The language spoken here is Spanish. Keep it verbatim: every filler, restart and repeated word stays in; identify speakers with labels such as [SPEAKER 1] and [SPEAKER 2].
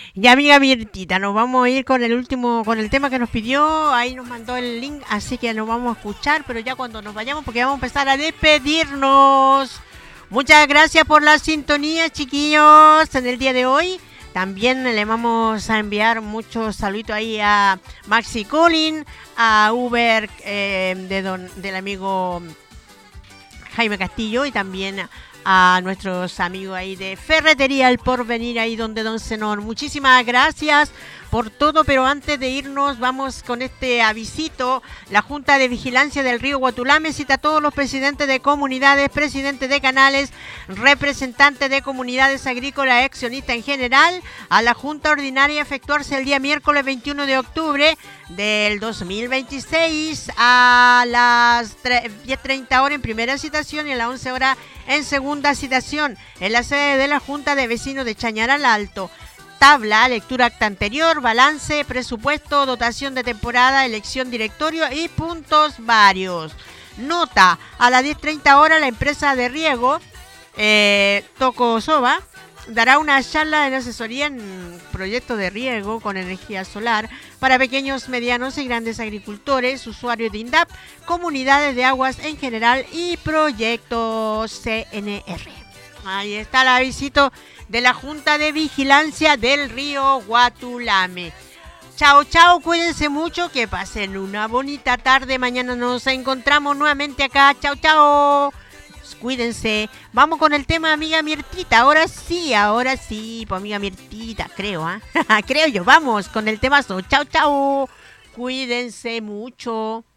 [SPEAKER 1] Ya, amiga Mirtita, nos vamos a ir con el último, con el tema que nos pidió. Ahí nos mandó el link, así que nos vamos a escuchar, pero ya cuando nos vayamos, porque vamos a empezar a despedirnos. Muchas gracias por la sintonía, chiquillos, en el día de hoy. También le vamos a enviar muchos saluditos ahí a Maxi Colin, a Uber eh, de don, del amigo Jaime Castillo y también a nuestros amigos ahí de Ferretería El Porvenir, ahí donde Don Zenón. Muchísimas gracias por todo, pero antes de irnos vamos con este avisito. La Junta de Vigilancia del Río Guatulame cita a todos los presidentes de comunidades, presidentes de canales, representantes de comunidades agrícolas, accionistas en general, a la Junta Ordinaria a efectuarse el día miércoles veintiuno de octubre del dos mil veintiséis a las diez treinta horas en primera citación y a las once horas en segunda citación en la sede de la Junta de Vecinos de Chañaral Alto. Tabla, lectura acta anterior, balance, presupuesto, dotación de temporada, elección directorio y puntos varios. Nota, a las diez treinta horas la empresa de riego, eh, Tocosoba, dará una charla de asesoría en proyectos de riego con energía solar para pequeños, medianos y grandes agricultores, usuarios de INDAP, comunidades de aguas en general y proyectos C N R. Ahí está el avisito de la Junta de Vigilancia del Río Guatulame. Chao, chao, cuídense mucho, que pasen una bonita tarde. Mañana nos encontramos nuevamente acá. Chao, chao. Cuídense. Vamos con el tema, amiga Mirtita. Ahora sí, ahora sí, pues amiga Mirtita, creo, ¿ah? ¿eh? Creo yo. Vamos con el temazo. Chao, chao. Cuídense mucho.